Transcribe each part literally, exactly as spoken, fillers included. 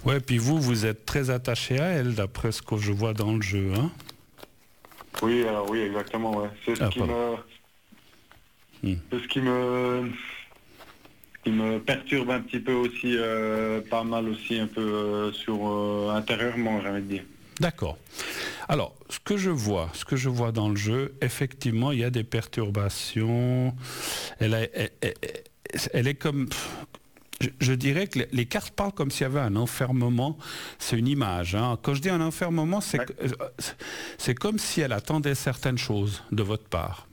Ouais, puis vous, vous êtes très attaché à elle, d'après ce que je vois dans le jeu, hein? Oui, alors oui, exactement, ouais. C'est ce Ah, qui pardon. me... Hmm. C'est ce qui me... qui me perturbe un petit peu aussi, euh, pas mal aussi, un peu euh, sur euh, intérieurement, j'ai envie de dire. D'accord. Alors, ce que je vois, ce que je vois dans le jeu, effectivement, il y a des perturbations. Elle, a- elle, elle- elle est comme... Je, je dirais que les, les cartes parlent comme s'il y avait un enfermement. C'est une image, hein. Quand je dis un enfermement, c'est Ouais. que- euh, c'est comme si elle attendait certaines choses de votre part.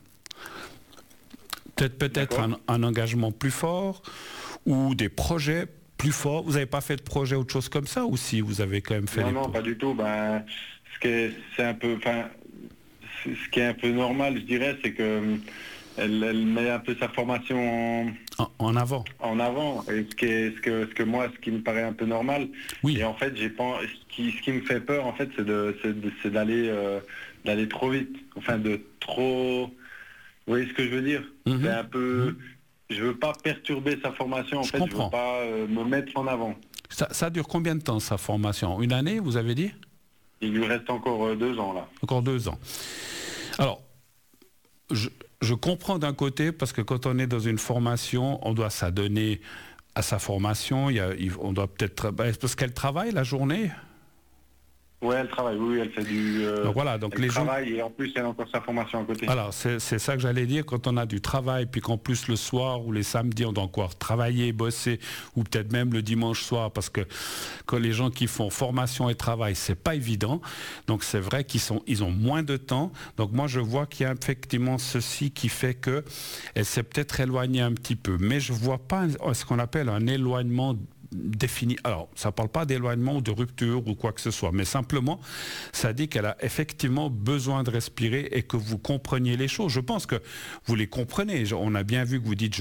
Peut-être peut-être D'accord. un, un engagement plus fort ou des projets plus forts. Vous n'avez pas fait de projet ou de choses comme ça, ou si vous avez quand même fait Non, les... non, pas du tout. Ben, ce qui est, c'est un peu, enfin, c'est- ce qui est un peu normal, je dirais, c'est que euh, elle, elle met un peu sa formation en, En, en avant. en avant, et ce qui est, ce que, ce que moi, ce qui me paraît un peu normal. Oui. Et en fait, j'ai pas, ce qui, ce qui me fait peur, en fait, c'est de, c'est de- c'est d'aller, euh, d'aller trop vite, enfin, de trop. Vous voyez ce que je veux dire? Mhm. C'est un peu. Je veux pas perturber sa formation, en Je fait, je veux comprends. pas euh, me mettre en avant. Ça, ça dure combien de temps, sa formation? Une année, vous avez dit? Il lui reste encore euh, deux ans là. Encore deux ans. Alors, je, je comprends d'un côté, parce que quand on est dans une formation, on doit s'adonner à sa formation. Il y a, il- on doit peut-être... Parce qu'elle travaille la journée. Ouais, elle travaille, oui, oui, elle fait du... euh, Donc voilà, donc elle les gens... travaille et en plus elle a encore sa formation à côté. Alors, c'est c'est ça que j'allais dire, quand on a du travail, puis qu'en plus le soir ou les samedis, on doit encore travailler, bosser, ou peut-être même le dimanche soir, parce que quand les gens qui font formation et travail, c'est pas évident. Donc c'est vrai qu'ils sont, ils ont moins de temps. Donc moi, je vois qu'il y a effectivement ceci qui fait que elle s'est peut-être éloignée un petit peu. Mais je vois pas un- ce qu'on appelle un éloignement défini. Alors, ça ne parle pas d'éloignement ou de rupture ou quoi que ce soit, mais simplement, ça dit qu'elle a effectivement besoin de respirer et que vous compreniez les choses. Je pense que vous les comprenez. On a bien vu que vous dites